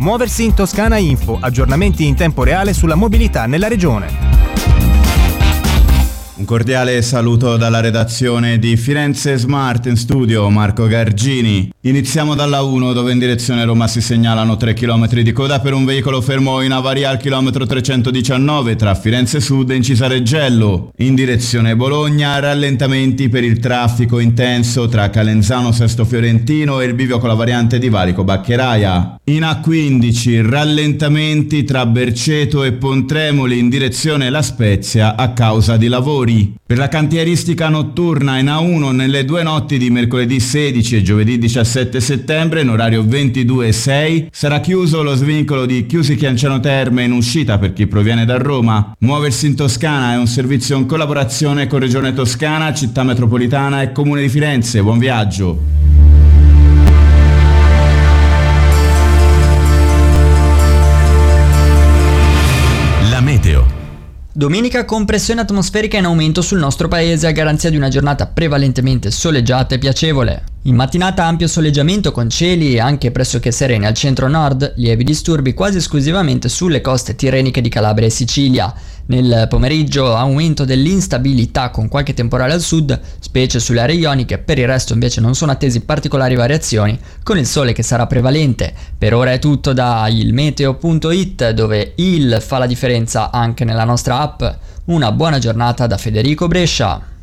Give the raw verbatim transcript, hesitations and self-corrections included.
Muoversi in Toscana Info, aggiornamenti in tempo reale sulla mobilità nella regione. Un cordiale saluto dalla redazione di Firenze Smart, in studio Marco Gargini. Iniziamo dalla uno, dove in direzione Roma si segnalano tre chilometri di coda per un veicolo fermo in avaria al chilometro trecentodiciannove tra Firenze Sud e Incisa Reggello. In direzione Bologna rallentamenti per il traffico intenso tra Calenzano Sesto Fiorentino e il bivio con la variante di Valico Baccheraia. In A quindici rallentamenti tra Berceto e Pontremoli in direzione La Spezia a causa di lavori. Per la cantieristica notturna in A uno nelle due notti di mercoledì sedici e giovedì diciassette settembre in orario ventidue e sei sarà chiuso lo svincolo di Chiusi Chianciano Terme in uscita per chi proviene da Roma. Muoversi in Toscana è un servizio in collaborazione con Regione Toscana, Città Metropolitana e Comune di Firenze. Buon viaggio! La meteo. Domenica con pressione atmosferica in aumento sul nostro paese a garanzia di una giornata prevalentemente soleggiata e piacevole. In mattinata ampio soleggiamento con cieli anche pressoché sereni al centro-nord, lievi disturbi quasi esclusivamente sulle coste tirreniche di Calabria e Sicilia. Nel pomeriggio aumento dell'instabilità con qualche temporale al sud, specie sulle aree ioniche, per il resto invece non sono attesi particolari variazioni, con il sole che sarà prevalente. Per ora è tutto da ilmeteo punto it, dove il fa la differenza anche nella nostra app. Una buona giornata da Federico Brescia.